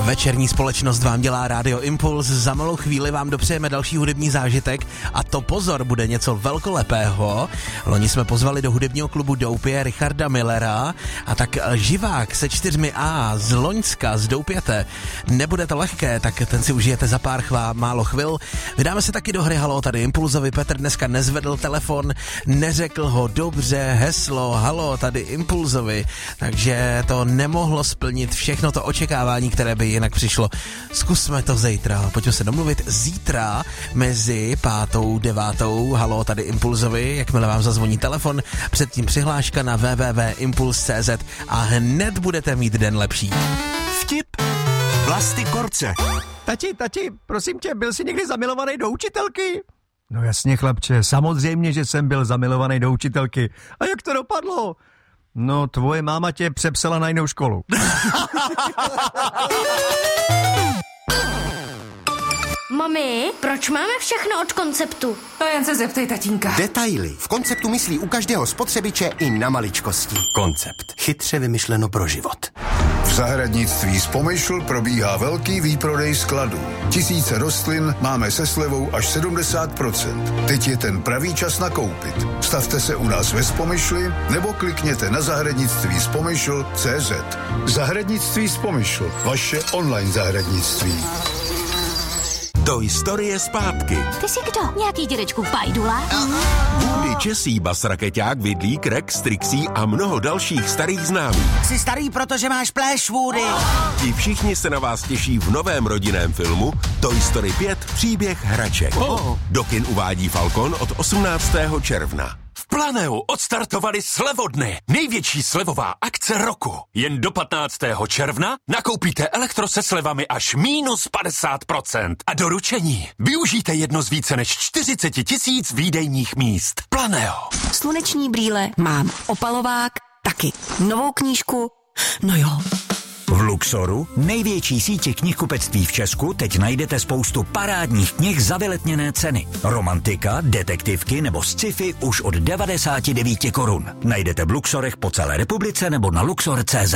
Večerní společnost vám dělá Rádio Impuls. Za malou chvíli vám dopřejeme další hudební zážitek a to pozor, bude něco velkolepého. Loni jsme pozvali do hudebního klubu Doupě Richarda Millera a tak živák se 4A z Loňska, z Doupěte. Nebude to lehké, tak ten si užijete za pár málo chvil. Vydáme se taky do hry Halo tady Impulzovi. Petr dneska nezvedl telefon, neřekl ho dobře, heslo Halo tady Impulzovi, takže to nemohlo splnit všechno to očekávání, které by jinak přišlo. Zkusme to zítra, pojďme se domluvit zítra mezi 5. 9. Halo tady Impulzovi, jakmile vám zazvoní telefon, předtím přihláška na www.impuls.cz a hned budete mít den lepší. Vtip Vlasty Korce. Tati, prosím tě, byl jsi někdy zamilovaný do učitelky? No jasně, chlapče, samozřejmě, že jsem byl zamilovaný do učitelky. A jak to dopadlo? No, tvoje máma tě přepsala na jinou školu. Mami, proč máme všechno od Konceptu? To jen se zeptej, tatínka. Detaily. V Konceptu myslí u každého spotřebiče i na maličkosti. Koncept. Chytře vymyšleno pro život. V zahradnictví Spomyšl probíhá velký výprodej skladů. Tisíce rostlin máme se slevou až 70%. Teď je ten pravý čas nakoupit. Stavte se u nás ve Spomyšli nebo klikněte na zahradnictví.spomyšl.cz. Zahradnictví Spomyšl. Vaše online zahradnictví. Do historie zpátky. Ty jsi kdo? Nějaký dědečku Pajdula? Woody, Česí, Bas Rakeťák, Vidlík, Rex, Trixie a mnoho dalších starých známých. Jsi starý, protože máš pléš, Woody. Ti všichni se na vás těší v novém rodinném filmu Toy Story 5 Příběh hraček. Do kin uvádí Falcon od 18. června. V Planeu odstartovali slevodny. Největší slevová akce roku. Jen do 15. června nakoupíte elektro se slevami až -50%. A doručení využijte jedno z více než 40 000 výdejních míst. Planeo. Sluneční brýle mám, opalovák taky, novou knížku, no jo. V Luxoru, největší síti knihkupectví v Česku, teď najdete spoustu parádních knih za vyletněné ceny. Romantika, detektivky nebo sci-fi už od 99 korun. Najdete v Luxorech po celé republice nebo na luxor.cz.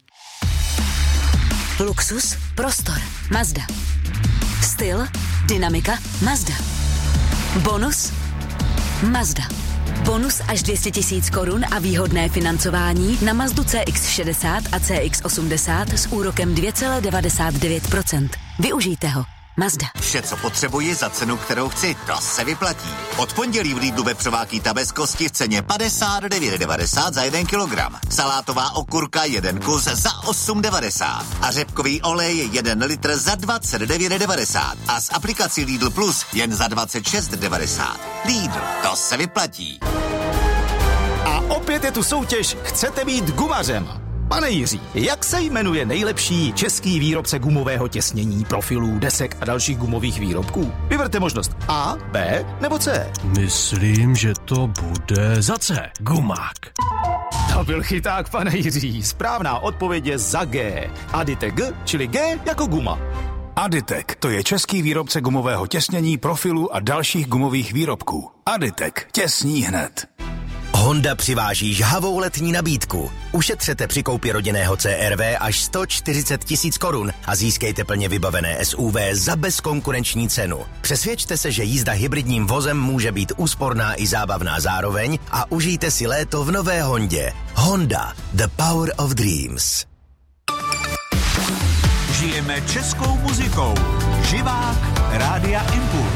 Luxus, prostor, Mazda. Styl, dynamika, Mazda. Bonus, Mazda. Bonus až 200 000 korun a výhodné financování na Mazdu CX-60 a CX-80 s úrokem 2,99%. Využijte ho. Mazda. Vše, co potřebuji za cenu, kterou chci, to se vyplatí. Od pondělí v Lidlu vepřová kýta bez kosti v ceně 59,90 za 1 kilogram. Salátová okurka 1 kus za 8,90. A řepkový olej 1 litr za 29,90. A s aplikací Lidl Plus jen za 26,90. Lidl, to se vyplatí. A opět je tu soutěž Chcete být gumařem. Pane Jiří, jak se jmenuje nejlepší český výrobce gumového těsnění, profilů, desek a dalších gumových výrobků? Vyberte možnost A, B nebo C. Myslím, že to bude za C. Gumák. To byl chyták, pane Jiří. Správná odpověď je za G. Aditek G, čili G jako guma. Aditek, to je český výrobce gumového těsnění, profilů a dalších gumových výrobků. Aditek, těsní hned. Honda přiváží žhavou letní nabídku. Ušetřete při koupi rodinného CR-V až 140 000 korun a získejte plně vybavené SUV za bezkonkurenční cenu. Přesvědčte se, že jízda hybridním vozem může být úsporná i zábavná zároveň a užijte si léto v nové Hondě. Honda, the power of dreams. Žijeme českou muzikou. Živák Rádia Impuls.